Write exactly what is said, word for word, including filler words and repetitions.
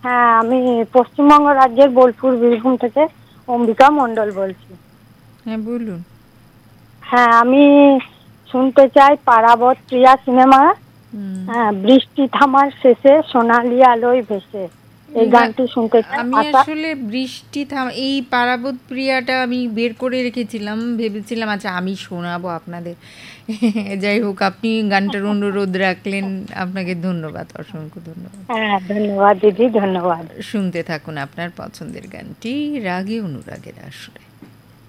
হ্যাঁ, আমি পশ্চিমবঙ্গ রাজ্যের বোলপুর বীরভূম থেকে অম্বিকা মণ্ডল বলছি। হ্যাঁ বলুন। হ্যাঁ, আমি শুনতে চাই পারাবত প্রিয়া সিনেমা। হ্যাঁ, বৃষ্টি থামার শেষে সোনালি আলোয় ভেসে, এই এই গা গানটি শুনতে চাই। আমি আশা আসলে বৃষ্টি থাম এই পারাবত প্রিয়াটা আমি বের করে রেখেছিলাম। ভেবেছিলাম আচ্ছা আমি শোনাবো আপনাদের। যাই হোক আপনি গানটার অনুরোধ রাখলেন। আপনাকে ধন্যবাদ, অসংখ্য ধন্যবাদ। হ্যাঁ, ধন্যবাদ দিদি, ধন্যবাদ। শুনতে থাকুন আপনার পছন্দের গানটি রাগে অনুরাগের আসরে।